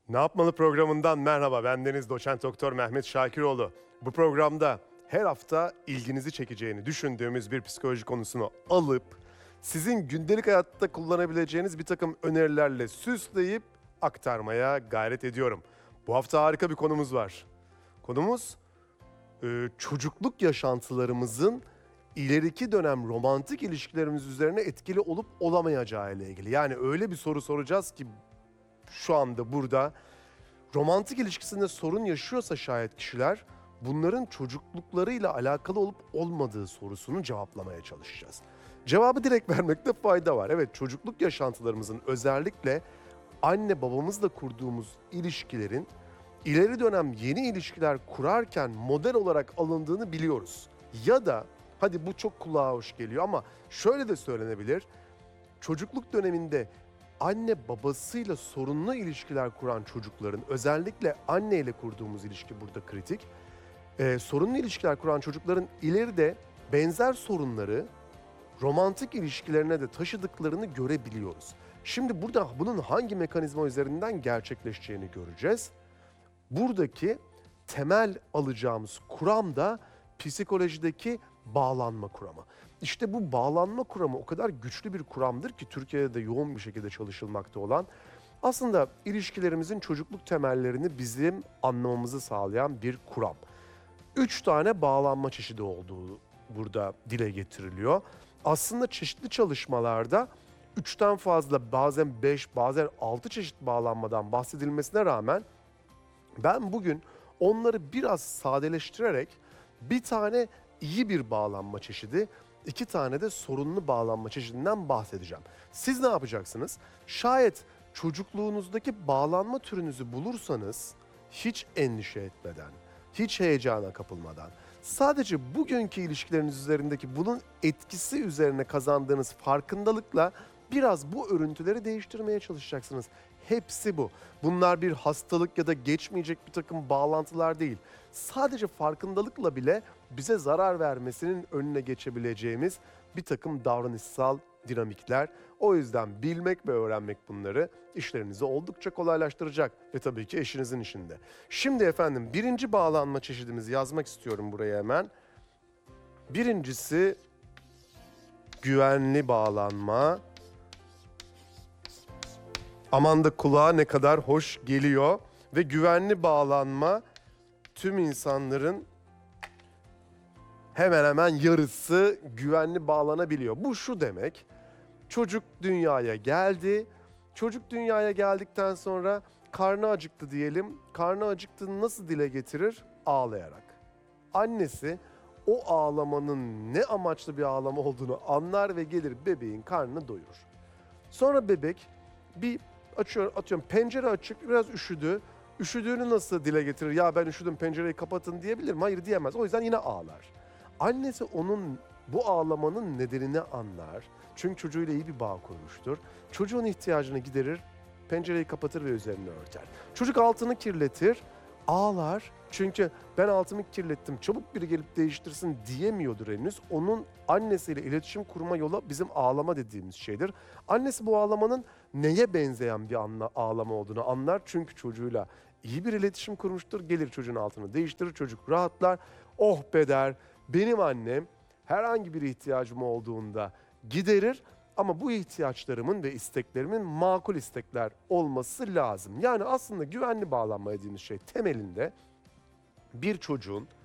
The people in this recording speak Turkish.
Ne Yapmalı programından merhaba. Ben Deniz Doçent Doktor Mehmet Şakiroğlu. Bu programda her hafta ilginizi çekeceğini düşündüğümüz bir psikoloji konusunu alıp sizin gündelik hayatta kullanabileceğiniz bir takım önerilerle süsleyip aktarmaya gayret ediyorum. Bu hafta harika bir konumuz var. Konumuz çocukluk yaşantılarımızın ileriki dönem romantik ilişkilerimiz üzerine etkili olup olamayacağı ile ilgili. Yani öyle bir soru soracağız ki şu anda burada romantik ilişkisinde sorun yaşıyorsa şayet kişiler bunların çocukluklarıyla alakalı olup olmadığı sorusunu cevaplamaya çalışacağız. Cevabı direkt vermekte fayda var. Evet, çocukluk yaşantılarımızın özellikle anne babamızla kurduğumuz ilişkilerin ileri dönem yeni ilişkiler kurarken model olarak alındığını biliyoruz. Ya da hadi bu çok kulağa hoş geliyor ama şöyle de söylenebilir. Çocukluk döneminde anne babasıyla sorunlu ilişkiler kuran çocukların, özellikle anneyle kurduğumuz ilişki burada kritik. Sorunlu ilişkiler kuran çocukların ileride benzer sorunları romantik ilişkilerine de taşıdıklarını görebiliyoruz. Şimdi burada bunun hangi mekanizma üzerinden gerçekleşeceğini göreceğiz. Buradaki temel alacağımız kuram da psikolojideki bağlanma kuramı. İşte bu bağlanma kuramı o kadar güçlü bir kuramdır ki Türkiye'de de yoğun bir şekilde çalışılmakta olan, aslında ilişkilerimizin çocukluk temellerini bizim anlamamızı sağlayan bir kuram. 3 tane bağlanma çeşidi olduğu burada dile getiriliyor. Aslında çeşitli çalışmalarda 3'ten fazla, bazen 5, bazen 6 çeşit bağlanmadan bahsedilmesine rağmen ben bugün onları biraz sadeleştirerek bir tane iyi bir bağlanma çeşidi, 2 tane de sorunlu bağlanma çeşidinden bahsedeceğim. Siz ne yapacaksınız? Şayet çocukluğunuzdaki bağlanma türünüzü bulursanız hiç endişe etmeden, hiç heyecana kapılmadan, sadece bugünkü ilişkileriniz üzerindeki bunun etkisi üzerine kazandığınız farkındalıkla biraz bu örüntüleri değiştirmeye çalışacaksınız. Hepsi bu. Bunlar bir hastalık ya da geçmeyecek bir takım bağlantılar değil. Sadece farkındalıkla bile bize zarar vermesinin önüne geçebileceğimiz bir takım davranışsal dinamikler. O yüzden bilmek ve öğrenmek bunları işlerinizi oldukça kolaylaştıracak ve tabii ki eşinizin işinde. Şimdi efendim birinci bağlanma çeşidimizi yazmak istiyorum buraya hemen. Birincisi güvenli bağlanma. Aman da kulağa ne kadar hoş geliyor ve güvenli bağlanma tüm insanların hemen hemen yarısı güvenli bağlanabiliyor. Bu şu demek: çocuk dünyaya geldi. Çocuk dünyaya geldikten sonra karnı acıktı diyelim. Karnı acıktığını nasıl dile getirir? Ağlayarak. Annesi o ağlamanın ne amaçlı bir ağlama olduğunu anlar ve gelir bebeğin karnını doyurur. Sonra bebek bir atıyorum pencere açık, biraz üşüdü. Üşüdüğünü nasıl dile getirir? Ya ben üşüdüm, pencereyi kapatın diyebilir mi? Hayır, diyemez. O yüzden yine ağlar. Annesi onun bu ağlamanın nedenini anlar. Çünkü çocuğuyla iyi bir bağ kurmuştur. Çocuğun ihtiyacını giderir, pencereyi kapatır ve üzerini örter. Çocuk altını kirletir, ağlar. Çünkü ben altımı kirlettim, çabuk biri gelip değiştirsin diyemiyordur henüz. Onun annesiyle iletişim kurma yolu bizim ağlama dediğimiz şeydir. Annesi bu ağlamanın neye benzeyen bir ağlama olduğunu anlar. Çünkü çocuğuyla iyi bir iletişim kurmuştur. Gelir çocuğun altını değiştirir, çocuk rahatlar. Oh be der, benim annem herhangi bir ihtiyacım olduğunda giderir. Ama bu ihtiyaçlarımın ve isteklerimin makul istekler olması lazım. Yani aslında güvenli bağlanma dediğimiz şey temelinde bir çocuğun